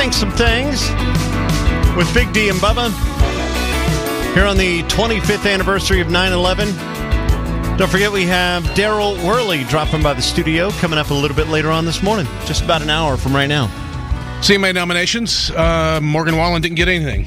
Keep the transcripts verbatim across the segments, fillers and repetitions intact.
Strengths of Things with Big D and Bubba here on the twenty-fifth anniversary of nine eleven. Don't forget we have Daryl Worley dropping by the studio coming up a little bit later on this morning, just about an hour from right now. C M A nominations. Uh, Morgan Wallen didn't get anything.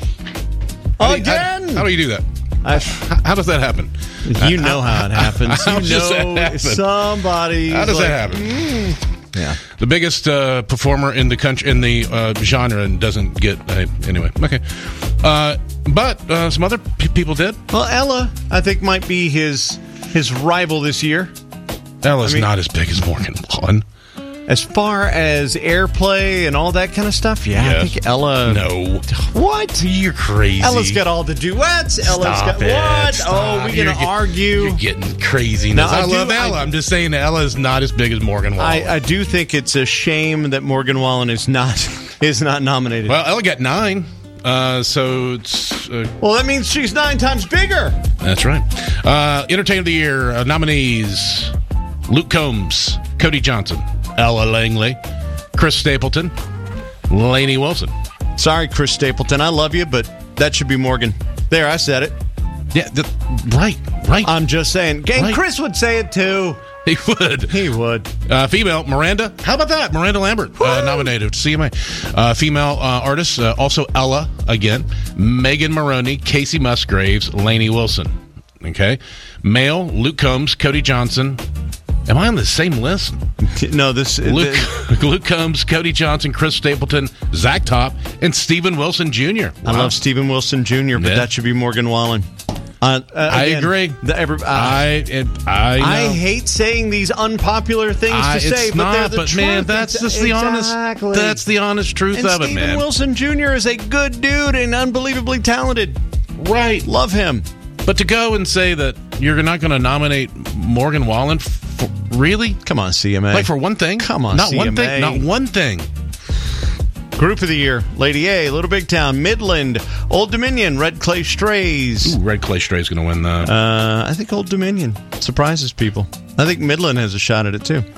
How Again? Do you, how, how do you do that? I, how, how does that happen? You know how it happens. How you does know that happen? somebody. How does like, that happen? Mm. Yeah. The biggest uh, performer in the country in the uh, genre doesn't get uh, anyway. Okay, uh, but uh, some other p- people did. Well, Ella, I think, might be his his rival this year. Ella's I mean- not as big as Morgan Wallen. As far as airplay and all that kind of stuff, yeah, Yes. I think Ella. No, What? you're crazy. Ella's got all the duets. Ella's Stop got it. what? Stop. Oh, we're You're gonna get- argue. You're getting crazy. No, I, I do- love Ella. I- I'm just saying that Ella is not as big as Morgan Wallen. I, I do think it's a shame that Morgan Wallen is not is not nominated. well, Ella got nine. Uh, so it's uh, Well, that means she's nine times bigger. that's right. Uh, Entertainer of the Year uh, nominees: Luke Combs, Cody Johnson, Ella Langley, Chris Stapleton, Lainey Wilson. Sorry, Chris Stapleton. I love you, but that should be Morgan. There, I said it. Yeah, the, right, right. I'm just saying. Gang, Right. Chris would say it too. he would. He would. Uh, female, Miranda. How about that? Miranda Lambert, uh, nominated to C M A. Uh, female uh, artists, uh, also Ella, again. Megan Maroney, Casey Musgraves, Lainey Wilson. Okay. Male, Luke Combs, Cody Johnson. Am I on the same list? No, this Luke, the- Luke Combs, Cody Johnson, Chris Stapleton, Zach Top, and Stephen Wilson Junior I Wow. love Stephen Wilson Junior, but Yeah. that should be Morgan Wallen. Uh, uh, I again, agree. The, every, uh, I it, I know. I hate saying these unpopular things I- to say, it's but not, they're the but truth. man, that's It's- just the honest. exactly. That's the honest truth and of it, Stephen man. Wilson Junior is a good dude and unbelievably talented. Right. Love him. But to go and say that you're not going to nominate Morgan Wallen, for, really? Come on, C M A. Like for one thing? Come on, not C M A. one thing. Not one thing. Group of the Year, Lady A, Little Big Town, Midland, Old Dominion, Red Clay Strays. Ooh, Red Clay Stray is going to win that. Uh, I think Old Dominion surprises people. I think Midland has a shot at it, too.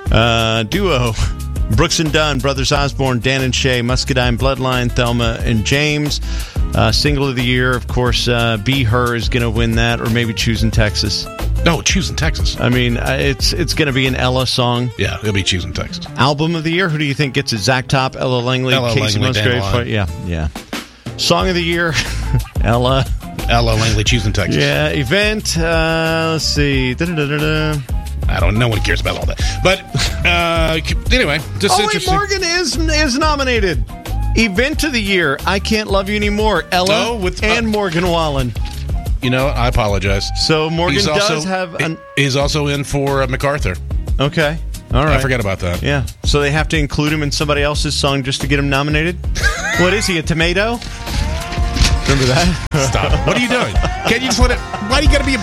Uh, duo, Brooks and Dunn, Brothers Osborne, Dan and Shay, Muscadine Bloodline, Thelma and James. Uh, single of the Year, of course, uh, Be Her is going to win that, or maybe Choosing Texas. No, choosing Texas. I mean, uh, it's it's going to be an Ella song. Yeah, it'll be choosing Texas. Album of the Year, who do you think gets it? Zach Top, Ella Langley, Ella Casey Langley, Musgraves? Dandelion. Yeah, yeah. Song of the Year, Ella. Ella Langley choosing Texas. Yeah, event. Uh, let's see. Da-da-da-da-da. I don't. No one cares about all that. But uh, anyway, just Oh, wait, interesting. Morgan is is nominated. Event of the Year, I Can't Love You Anymore. Ella Oh, with- and uh, Morgan Wallen. You know, I apologize. So Morgan He's does also, have an. He's also in for uh, MacArthar. Okay, all right. I forgot about that. Yeah, so they have to include him in somebody else's song just to get him nominated. What is he? A tomato? Remember that? Stop. What are you doing? Can't you just let it? Why do you got to be a